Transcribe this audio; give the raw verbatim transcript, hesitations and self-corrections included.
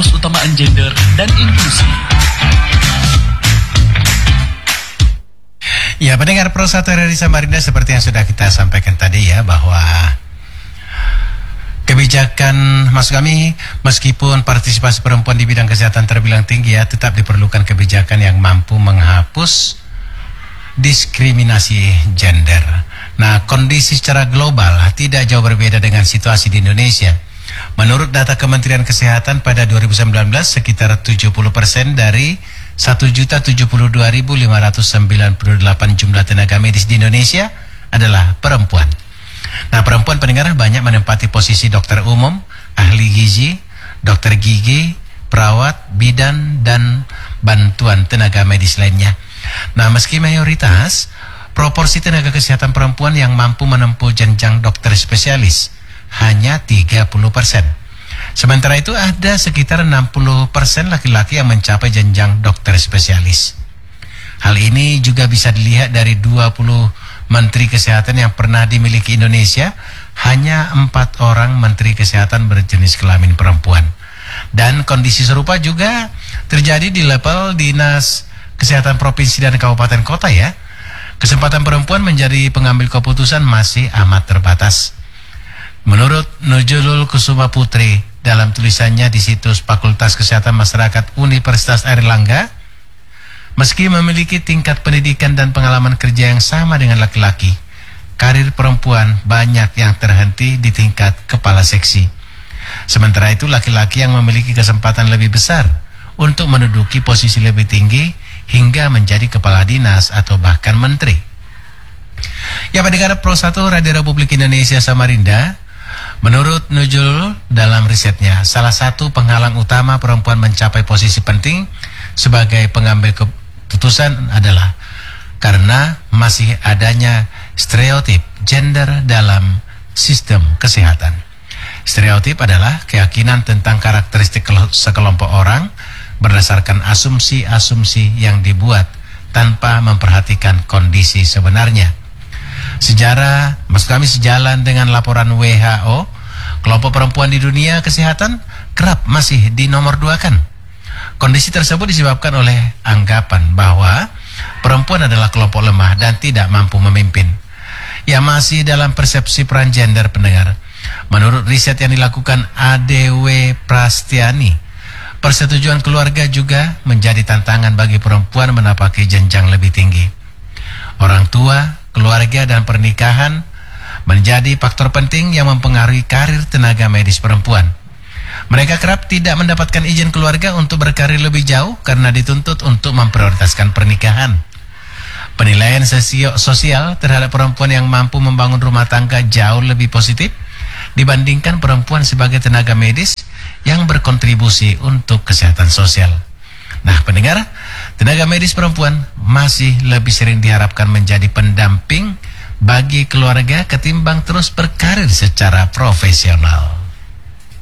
Kesetaraan Gender dan Inklusi. Ya, pendengar Pro satu R R I Samarinda, seperti yang sudah kita sampaikan tadi ya, bahwa kebijakan, maksud kami, meskipun partisipasi perempuan di bidang kesehatan terbilang tinggi ya, tetap diperlukan kebijakan yang mampu menghapus diskriminasi gender. Nah, kondisi secara global tidak jauh berbeda dengan situasi di Indonesia. Menurut data Kementerian Kesehatan pada dua ribu sembilan belas, sekitar tujuh puluh persen dari satu juta tujuh puluh dua ribu lima ratus sembilan puluh delapan jumlah tenaga medis di Indonesia adalah perempuan. Nah, perempuan pendengar banyak menempati posisi dokter umum, ahli gizi, dokter gigi, perawat, bidan, dan bantuan tenaga medis lainnya. Nah, meski mayoritas, proporsi tenaga kesehatan perempuan yang mampu menempuh jenjang dokter spesialis hanya tiga puluh persen. Sementara itu ada sekitar enam puluh persen laki-laki yang mencapai jenjang dokter spesialis. Hal ini juga bisa dilihat dari dua puluh menteri kesehatan yang pernah dimiliki Indonesia, hanya empat orang menteri kesehatan berjenis kelamin perempuan. Dan kondisi serupa juga terjadi di level dinas kesehatan provinsi dan kabupaten kota ya. Kesempatan perempuan menjadi pengambil keputusan masih amat terbatas. Menurut Nujulul Kusuma Putri dalam tulisannya di situs Fakultas Kesehatan Masyarakat Universitas Airlangga, meski memiliki tingkat pendidikan dan pengalaman kerja yang sama dengan laki-laki, karir perempuan banyak yang terhenti di tingkat kepala seksi. Sementara itu laki-laki yang memiliki kesempatan lebih besar untuk menduduki posisi lebih tinggi hingga menjadi kepala dinas atau bahkan menteri. Ya, pendengar Pro satu Radio Republik Indonesia Samarinda, menurut Nujul dalam risetnya, salah satu penghalang utama perempuan mencapai posisi penting sebagai pengambil keputusan adalah karena masih adanya stereotip gender dalam sistem kesehatan. Stereotip adalah keyakinan tentang karakteristik sekelompok orang berdasarkan asumsi-asumsi yang dibuat tanpa memperhatikan kondisi sebenarnya. Sejarah, maksud kami sejalan dengan laporan W H O, kelompok perempuan di dunia kesehatan kerap masih dinomorduakan. Kondisi tersebut disebabkan oleh anggapan bahwa perempuan adalah kelompok lemah dan tidak mampu memimpin. Ya, masih dalam persepsi peran gender pendengar. Menurut riset yang dilakukan A D W Prastiani, persetujuan keluarga juga menjadi tantangan bagi perempuan menapaki jenjang lebih tinggi. Orang tua, keluarga, dan pernikahan menjadi faktor penting yang mempengaruhi karir tenaga medis perempuan. Mereka kerap tidak mendapatkan izin keluarga untuk berkarir lebih jauh karena dituntut untuk memprioritaskan pernikahan. Penilaian sosial terhadap perempuan yang mampu membangun rumah tangga jauh lebih positif dibandingkan perempuan sebagai tenaga medis yang berkontribusi untuk kesehatan sosial. Nah, pendengar, tenaga medis perempuan masih lebih sering diharapkan menjadi pendamping bagi keluarga ketimbang terus berkarir secara profesional.